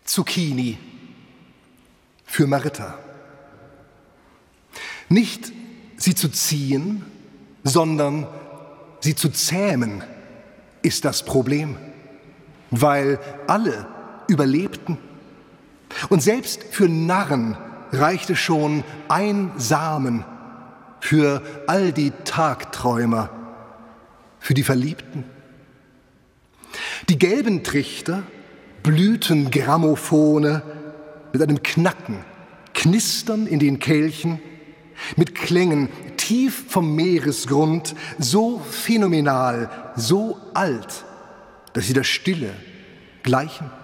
Zucchini für Marita. Nicht sie zu ziehen, sondern sie zu zähmen, ist das Problem, weil alle überlebten. Und selbst für Narren reichte schon ein Samen, für all die Tagträumer, für die Verliebten. Die gelben Trichter, Blütengrammophone mit einem Knacken, Knistern in den Kelchen, mit Klängen tief vom Meeresgrund, so phänomenal, so alt, dass sie der Stille gleichen.